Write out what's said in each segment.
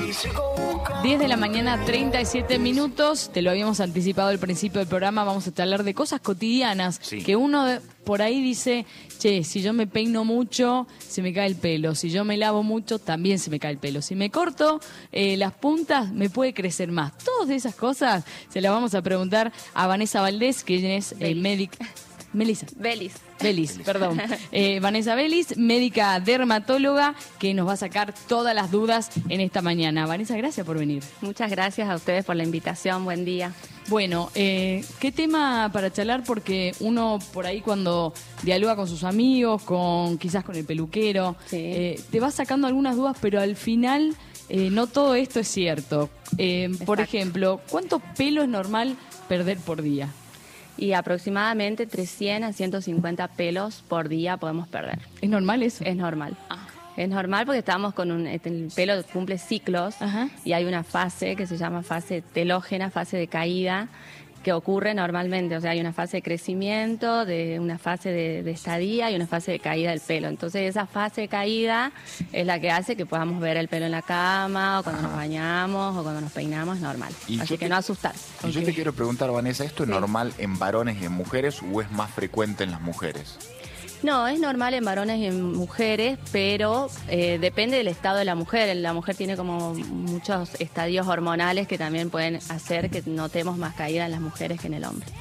10 de la mañana, 37 minutos. Te lo habíamos anticipado al principio del programa. Vamos a hablar de cosas cotidianas que uno por ahí dice, che, si yo me peino mucho, se me cae el pelo. Si yo me lavo mucho, también se me cae el pelo. Si me corto las puntas, me puede crecer más. Todas esas cosas se las vamos a preguntar a Vanessa Valdés, que es médica. Melissa. Belis, perdón. Vanessa Belis, médica dermatóloga, que nos va a sacar todas las dudas en esta mañana. Vanessa, gracias por venir. Muchas gracias a ustedes por la invitación. Buen día. Bueno, ¿qué tema para charlar? Porque uno por ahí cuando dialoga con sus amigos, quizás con el peluquero, te va sacando algunas dudas, pero al final no todo esto es cierto. Por ejemplo, ¿cuánto pelo es normal perder por día? Y aproximadamente entre 100 a 150 pelos por día podemos perder. ¿Es normal eso? Es normal. Es normal porque estamos con el pelo cumple ciclos. Y hay una fase que se llama fase telógena, fase de caída, que ocurre normalmente. O sea, hay una fase de crecimiento, una fase de estadía y una fase de caída del pelo. Entonces, esa fase de caída es la que hace que podamos ver el pelo en la cama, o cuando nos bañamos, o cuando nos peinamos, es normal. Así que no asustarse. Y yo te quiero preguntar, Vanessa, ¿esto es normal en varones y en mujeres o es más frecuente en las mujeres? No, es normal en varones y en mujeres, pero depende del estado de la mujer. La mujer tiene como muchos estadios hormonales que también pueden hacer que notemos más caída en las mujeres que en el hombre.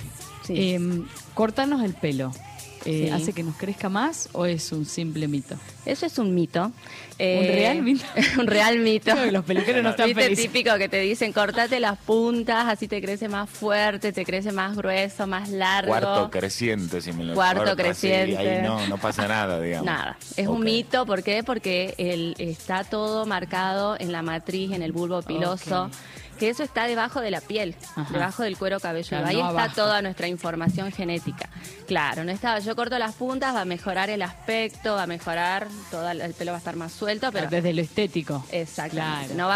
Cortarnos el pelo. ¿Hace que nos crezca más o es un simple mito? Eso es un mito. ¿Un real mito? Un real mito. Creo que los peluqueros no están felices. Típico que te dicen, cortate las puntas, así te crece más fuerte, te crece más grueso, más largo. Cuarto creciente, si me lo Cuarto creciente. Así, ahí no pasa nada, digamos. Nada. Es un mito. ¿Por qué? Porque está todo marcado en la matriz, en el bulbo piloso. Que eso está debajo de la piel, debajo del cuero cabelludo. Ahí está toda nuestra información genética. Claro, no está, yo corto las puntas, va a mejorar el aspecto, va a mejorar, el pelo va a estar más suelto, pero desde lo estético. Exactamente. Claro. No va